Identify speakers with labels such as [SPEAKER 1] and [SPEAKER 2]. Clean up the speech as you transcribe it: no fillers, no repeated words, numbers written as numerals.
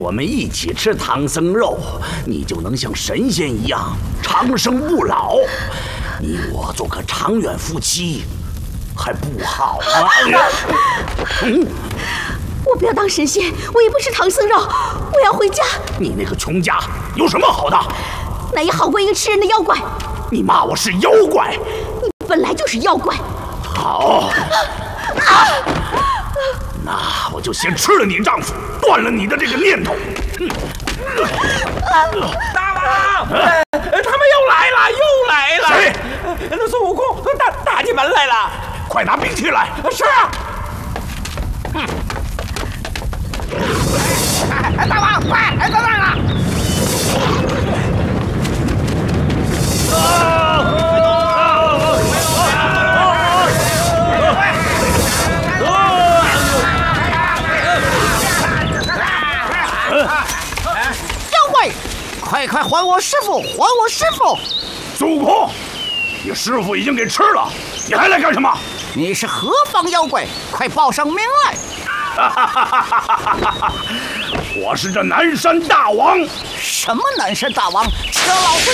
[SPEAKER 1] 我们一起吃唐僧肉，你就能像神仙一样长生不老。你我做个长远夫妻，还不好吗？
[SPEAKER 2] 我不要当神仙，我也不吃唐僧肉，我要回家。
[SPEAKER 1] 你那个穷家有什么好的？
[SPEAKER 2] 那也好过一个吃人的妖怪。
[SPEAKER 1] 你骂我是妖怪？
[SPEAKER 2] 你本来就是妖怪。
[SPEAKER 1] 好，那我就先吃了你丈夫，断了你的这个念头。
[SPEAKER 3] 大王，他们又来了，又来了！
[SPEAKER 1] 谁？
[SPEAKER 3] 那孙悟空打进门来了！
[SPEAKER 1] 快拿兵器来！
[SPEAKER 3] 是啊。大王，快，到那儿了！
[SPEAKER 4] 妖怪，快还我师傅！还我师傅！
[SPEAKER 1] 孙悟空，你师傅已经给吃了，你还来干什么？
[SPEAKER 4] 你是何方妖怪？快报上名来！
[SPEAKER 1] 我是这南山大王。
[SPEAKER 4] 什么南山大王？吃了老孙